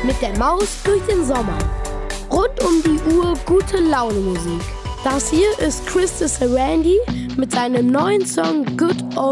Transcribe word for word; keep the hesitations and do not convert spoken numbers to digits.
Mit der Maus durch den Sommer. Rund um die Uhr gute Laune Musik. Das hier ist Chris the Randy mit seinem neuen Song Good Old